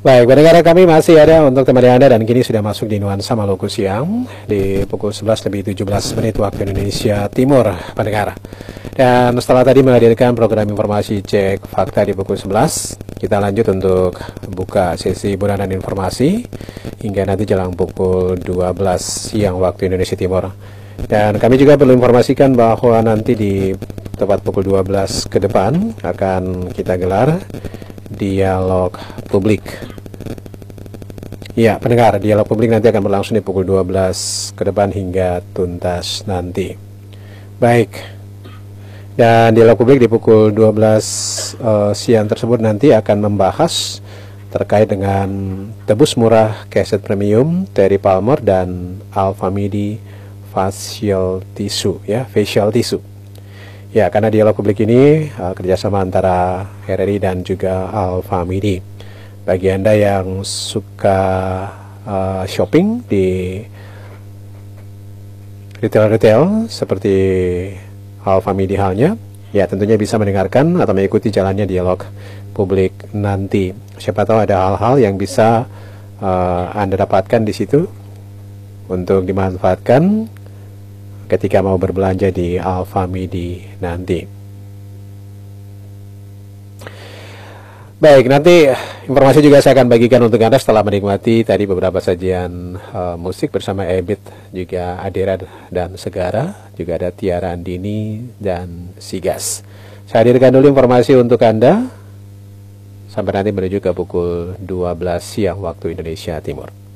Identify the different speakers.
Speaker 1: Baik, pendengar kami masih ada untuk temani Anda dan kini sudah masuk di Nuansa Maluku Siang di pukul 11:17 waktu Indonesia Timur, pendengar. Dan setelah tadi menghadirkan program informasi cek fakta di pukul 11, kita lanjut untuk buka sesi bulanan informasi hingga nanti jelang pukul 12 siang waktu Indonesia Timur. Dan kami juga perlu informasikan bahwa nanti di tepat pukul 12 ke depan akan kita gelar dialog publik. Ya, pendengar, dialog publik nanti akan berlangsung di pukul 12 ke depan hingga tuntas nanti. Baik. Dan dialog publik di pukul 12 siang tersebut nanti akan membahas terkait dengan tebus murah keset premium Terry Palmer dan Alfamidi facial tissue, ya, facial tissue. Ya, karena dialog publik ini kerjasama antara RRI dan juga Alfamidi. Bagi Anda yang suka shopping di retail-retail seperti Alfamidi halnya, ya tentunya bisa mendengarkan atau mengikuti jalannya dialog publik nanti. Siapa tahu ada hal-hal yang bisa Anda dapatkan di situ untuk dimanfaatkan ketika mau berbelanja di Alfamidi nanti. Baik, nanti informasi juga saya akan bagikan untuk Anda setelah menikmati tadi beberapa sajian musik bersama Ebit, juga Adira dan Segara, juga ada Tiara Andini dan Sigas. Saya hadirkan dulu informasi untuk Anda sampai nanti menuju ke pukul 12 siang waktu Indonesia Timur.